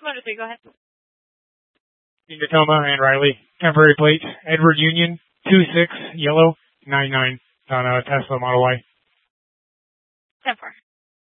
Motor 3, go ahead. Tacoma and Riley. Temporary plate, Edward Union, 26, yellow, 99, on a Tesla Model Y. 10-4.